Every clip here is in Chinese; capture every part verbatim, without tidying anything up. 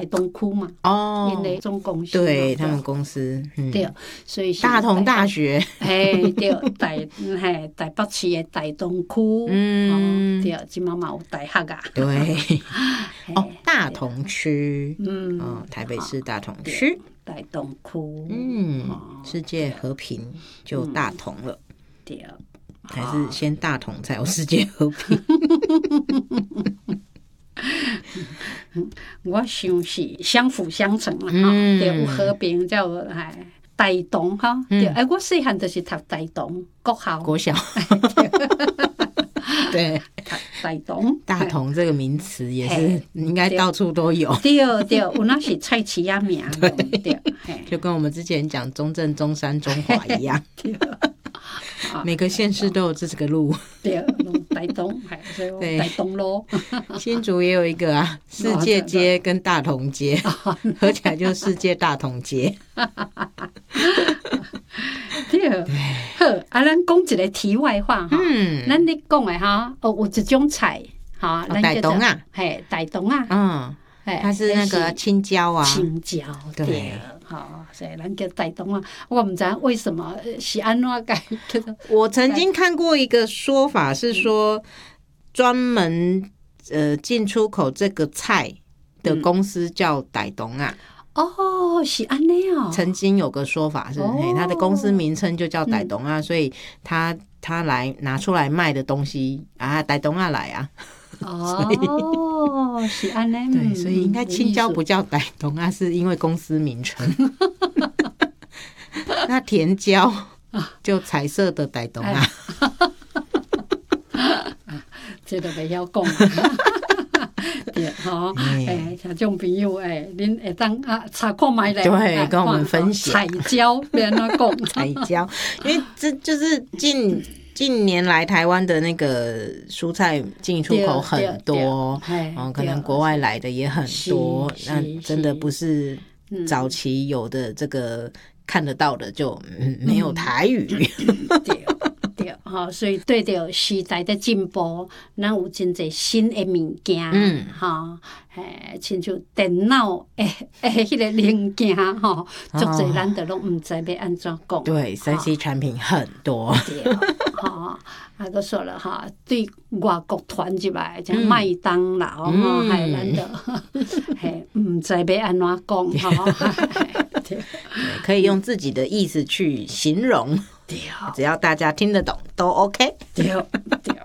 台东区嘛， 哦， 因为总公司对他们公司，嗯， 对，所以是大同大学， 嘿，对，台嘿台北市的台东区，嗯，哦、对，即马嘛有大学啊， 对，哦，大同区，嗯，哦，台北市大同区， 台东区， 嗯，哦、世界和平就大同了， 嗯、对， 还是先大同才有世界和平。 我想是相辅相成啦，嗯、对，有和平才有哎台东哈，嗯、对，哎，我细汉就是读台东国校， 国小，对， 台东大同这个名词也是应该到处都有， 对对，有那是菜市仔名，对，对就跟我们之前讲中正、中山、中华一样。每个县市都有这个路， 对，台东，对，台东路。 新竹也有一个啊，世界街跟大同街，合起来就世界大同街。 对，好，啊，咱讲一个题外话哈，嗯，咱你讲的哈，哦，有一种菜哈， 台东啊， 嘿，台东啊， 嗯，它是那个青椒啊， 青椒，对。好，所以咱叫台东啊，我唔知为什么是安怎改。 我曾经看过一个说法是说，专门呃进出口这个菜的公司叫台东啊。 哦，是安尼哦。 曾经有个说法是，哦、他的公司名称就叫台东啊，嗯、所以他他来拿出来卖的东西啊，台东啊来啊。 哦，是安尼， 对，所以应该青椒不叫台东啊，是因为公司名称。那甜椒就彩色的台东啊， 这都不要讲。对，吼，诶，像这种朋友，诶，恁会当啊查看卖咧， 对，跟我们分享彩椒，别安怎讲彩椒，因为这就是近。近年来，台湾的那个蔬菜进出口很多，哦，可能国外来的也很多，那真的不是早期有的这个看得到的就、嗯、没有台语。 对对，哈，所以对着时代的进步，咱有真侪新的物件，嗯，哈，诶，亲像电脑诶诶，迄个零件哈，足侪咱都拢唔知要安怎讲。 对，三 C 产品很多。 对，哈，啊，都说了哈，对外国传入来，像麦当劳哈，还咱都嘿唔知要安怎讲哈。 对，可以用自己的意思去形容。对，只要大家听得懂都 OK。 对对。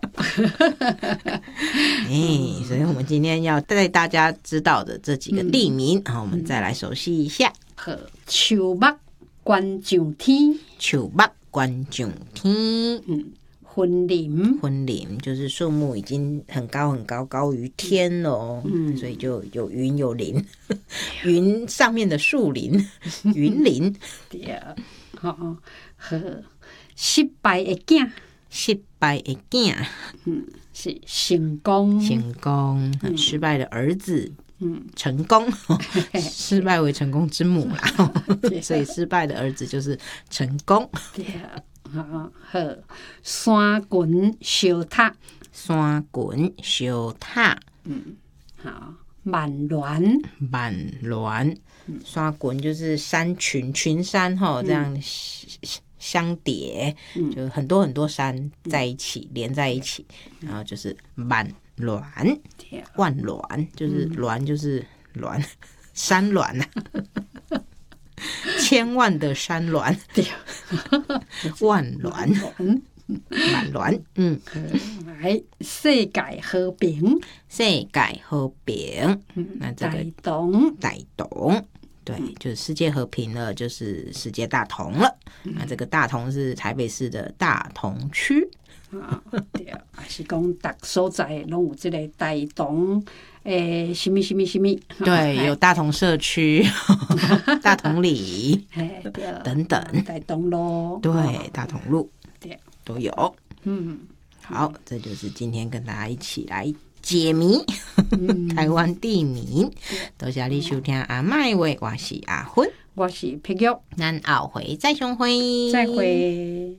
哎，所以我们今天要带大家知道的这几个地名，好、嗯，我们再来熟悉一下。 好，树木观上天， 树木观上天， 嗯，森林， 森林就是树木已经很高很高，高于天了，嗯，所以就有云有林，云上面的树林，云林。 对，好好，失败的囝。 失败的囝， 嗯，是成功， 成功，嗯、失败的儿子，嗯，成功，失败为成功之母啦，所以失败的儿子就是成功。 对，好，好，山群小塔， 山群小塔， 嗯，好，万峦， 万峦，山群就是山群，群山哈，这样。嗯相叠，就很多很多山在一起、嗯、连在一起，然后就是万峦，万峦就是峦就是峦，山峦啊，千万的山峦，万峦，万峦，嗯， 来世界和平， 世界和平，那这个台东， 台东。对，就是世界和平了，就是世界大同了。嗯、那这个大同是台北市的大同区。 啊，对，还是讲各所在拢有这个台东诶，什么什么什么？ 对，有大同社区、大同里等等， 台东路， 对，大同路， 对， 都有。嗯，好，这就是今天跟大家一起来解谜，嗯、台湾地名。多谢你收听阿麦话，我是阿芬， 我是碧玉， 咱后回再相会， 再会。